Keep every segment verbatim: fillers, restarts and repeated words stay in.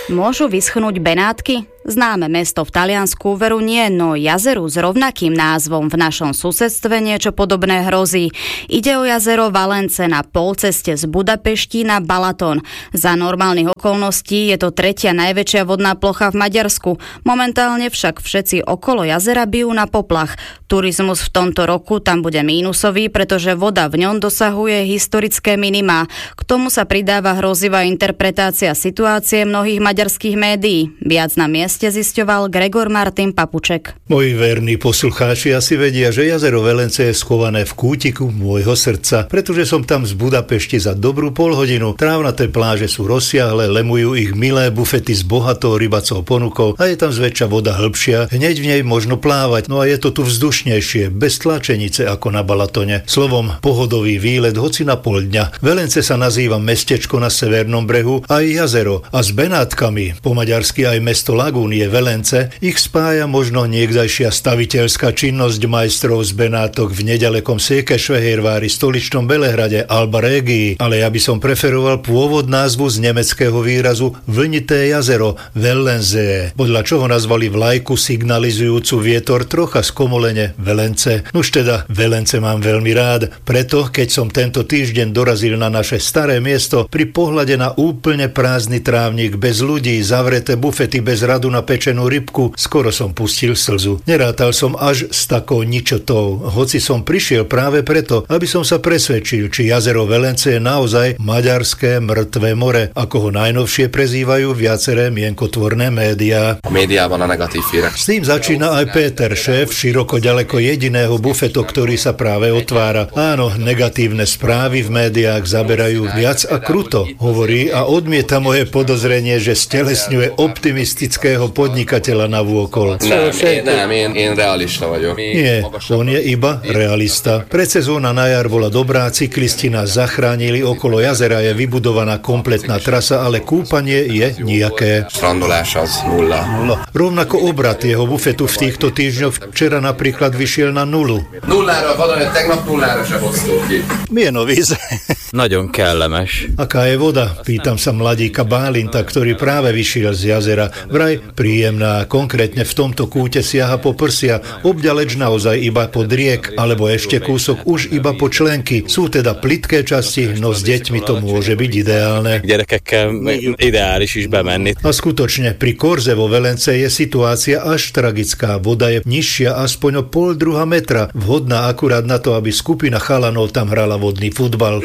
Môžu vyschnúť Benátky? Známe mesto v Taliansku veru nie, no jazeru s rovnakým názvom v našom susedstve niečo podobné hrozí. Ide o jazero Valence na polceste z Budapešti na Balaton. Za normálnych okolností je to tretia najväčšia vodná plocha v Maďarsku. Momentálne však všetci okolo jazera bijú na poplach. Turizmus v tomto roku tam bude mínusový, pretože voda v ňom dosahuje historické minimá. K tomu sa pridáva hrozivá interpretácia situácie mnohých maďarských médií. Viac na mieste zisťoval Gregor Martin Papuček. Moji verní poslucháči asi vedia, že jazero Velence je schované v kútiku môjho srdca, pretože som tam z Budapešti za dobrú polhodinu. Trávnaté pláže sú rozsiahle, lemujú ich milé bufety s bohatou rybacou ponukou a je tam zväčša voda hĺbšia, hneď v nej možno plávať, no a je to tu vzdušnejšie, bez tlačenice ako na Balatone. Slovom, pohodový výlet hoci na pol dňa. Velence sa nazýva mestečko na severnom brehu a aj jazero a s Benátkami, po maďarsky aj mesto Lagun je Velence, ich spája možno niekdajšia staviteľská činnosť majstrov z Benátok v nedalekom Székesfehérvári, stoličnom Belehrade, Alba Regii, ale ja by som preferoval pôvod názvu z nemeckého výrazu vlnité jazero, Wellensee, podľa čoho nazvali vlajku signalizujúcu vietor trocha skomolene Velence. Nuž teda, Velence mám veľmi rád, preto keď som tento týždeň dorazil na naše staré miesto, pri pohľade na úplne prázdny trávnik, bez ľudí, zavreté bufety, bez radu na pečenú rybku, skoro som pustil slzu. Nerátal som až s takou ničotou, hoci som prišiel práve preto, aby som sa presvedčil, či jazero Velence je naozaj maďarské mŕtve more, ako ho najnovšie prezývajú viaceré mienkotvorné médiá. Médiában a negatív hírek. S tým začína aj Péter, šéf široko ďaleko jediného bufetu, ktorý sa práve otvára. Áno, negatívne správy v médiách zaberajú viac a kruto, hovorí a odmieta moje podozrenie, že stelesňuje optimistického podnikateľa na vôkol. Nem, én, nem, én, én realista vagyok. Nie, on je iba realista. Predsezóna na jar bola dobrá, cyklisti nás zachránili, okolo jazera je vybudovaná kompletná trasa, ale kúpanie je nijaké. Strandolás az nulla. Nula. Rovnako obrat jeho bufetu v týchto týždňoch včera napríklad vyšiel na nulu. Nullára vadon, tegnap nullára se hoztuk ki. Milyen a víz? Nagyon kellemes. Aká je voda? Pýtam sa mladíka Bálinta, ktorý práve vyšiel z jazera. Vraj príjemná, konkrétne v tomto kúte siaha po prsia, obďaleč naozaj iba pod riek, alebo ešte kúsok už iba po členky. Sú teda plitké časti, no s deťmi to môže byť ideálne. Gyerekekkel ideális is bemenni. A skutočne, pri Korze vo Velence je situácia až tragická. Voda je nižšia aspoň o pol druha metra, vhodná akurát na to, aby skupina chalanov tam hrala vodný futbal.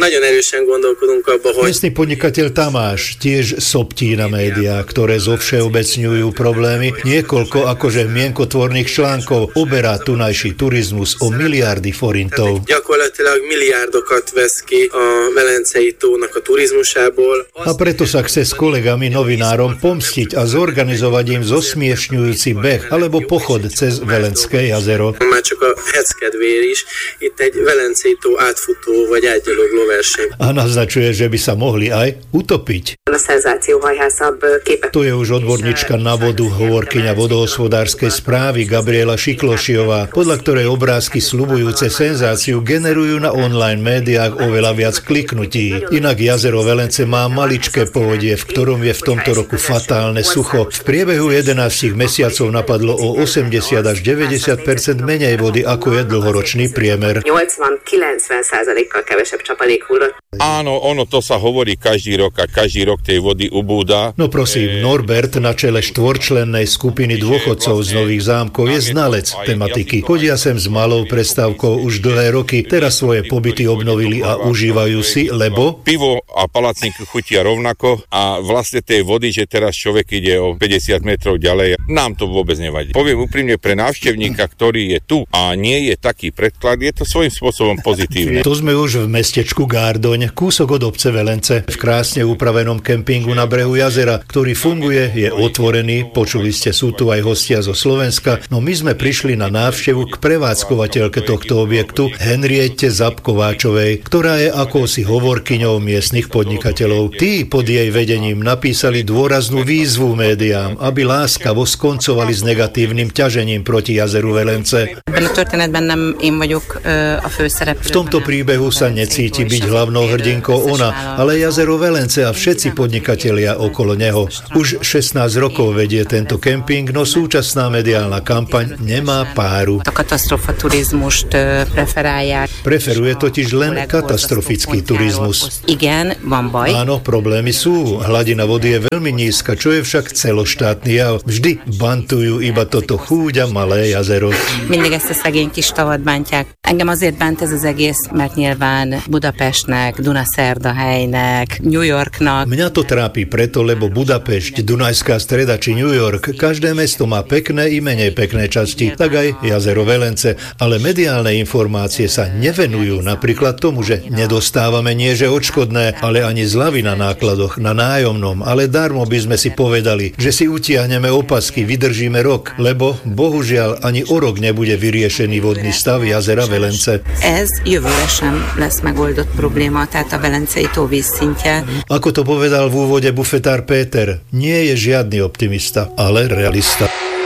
Miestny podnikateľ Tamáš tiež soptí na médiá, ktoré zovšeobecňujú problémy. Niekoľko akože mienkotvorných článkov oberá tunajší turizmus o miliardy forintov. Gyakorlatilag miliárdokat vesz ki a Velencei tónak a turizmusából. A preto sa chce s kolegami novinárom pomstiť a zorganizovať im zosmiešňujúci beh alebo pochod cez Velenské jazero. Már csak a heckedvér is, itt egy Velencei tó átfutó vagy ágyalogló verseny. A naznačuje, že by sa mohli aj utopiť. To je už odborníčka na vodu, hovorkyňa vodohospodárskej správy Gabriela Šiklošiová, podľa ktorej obrázky sľubujúce senzáciu generujú na online médiách oveľa viac kliknutí. Inak jazero Velence má maličké povodie, v ktorom je v tomto roku fatálne sucho. V priebehu jedenástich mesiacov napadlo o osemdesiat až deväťdesiat percent menej vody, ako je dlhoročný priemer. Áno, ono to sa hovorí každý rok a každý rok tej vody ubúda. No prosím, Norbert na čele štvorčlennej skupiny dôchodcov z Nových Zámkov je znalec tematiky. Chodia sem s malou prestávkou už dlhé roky, teraz svoje pobyty obnovili a užívajú si, lebo pivo a palacníky chutia rovnako a vlastne tej vody, že teraz človek ide o päťdesiat metrov ďalej, nám to vôbec nevadí. Poviem úprimne, pre návštevníka, ktorý je tu a nie je taký predklad, je to svojím spôsobom pozitívne. To sme už v mestečku Gárdoň, kúsok od obce Velence, v krásne upravenom kempingu na brehu jazera, ktorý funguje, je otvorený Česi, počuli ste, sú tu aj hostia zo Slovenska, no my sme prišli na návštevu k prevádzkovateľke tohto objektu Henriette Zabkováčovej, ktorá je akousi hovorkyňou miestnych podnikateľov. Tí pod jej vedením napísali dôraznú výzvu médiám, aby láskavo skoncovali s negatívnym ťažením proti jazeru Velence. V tomto príbehu sa necíti byť hlavnou hrdinkou ona, ale jazero Velence a všetci podnikatelia okolo neho. Už šestnásť rokov vedie tento kemping, no súčasná mediálna kampaň nemá páru. Preferuje totiž len katastrofický turizmus. Áno, problémy sú. Hladina vody je veľmi nízka, čo je však celoštátny jav. Vždy bantujú iba toto chúďa malé jazero. Mindig ezt a szegény kis tavat bántják. Engem azért bánt ez az egész, mert nyilván Budapestnek, Dunaszerdahelynek, New Yorknak. Mňa to trápi preto, lebo Budapešť, Dunajská Streda či New York, každé mesto má pekné i menej pekné časti, tak aj jazero Velence, ale mediálne informácie sa nevenujú napríklad tomu, že nedostávame nie že odškodné, ale ani zľavy na nákladoch, na nájomnom, ale darmo by sme si povedali, že si utiahneme opasky, vydržíme rok, lebo bohužiaľ ani o rok nebude vyriešený vodný stav jazera Velence. Ez jövőre sem lesz megoldott probléma, tehát a Velencei tóvíz szintje. Ako to povedal v úvode bufetár Péter, nie je žiadny optimista, ale realista.